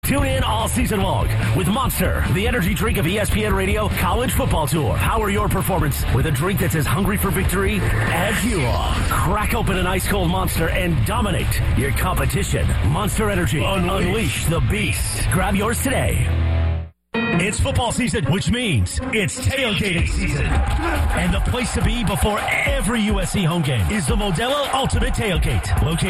Tune in all season long with Monster, the energy drink of ESPN Radio College Football Tour. Power your performance with a drink that's as hungry for victory as you are. Crack open an ice-cold Monster and dominate your competition. Monster Energy. Unleash the beast. Grab yours today. It's football season, which means it's tailgating season. And the place to be before every USC home game is the Modelo Ultimate Tailgate. Located